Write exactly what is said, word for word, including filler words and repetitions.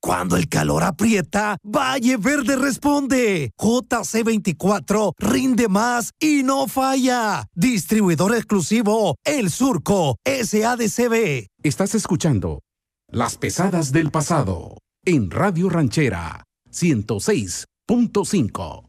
Cuando el calor aprieta, Valle Verde responde. J C veinticuatro rinde más y no falla. Distribuidor exclusivo El Surco S A D C B. Estás escuchando Las Pesadas del Pasado en Radio Ranchera ciento seis punto cinco.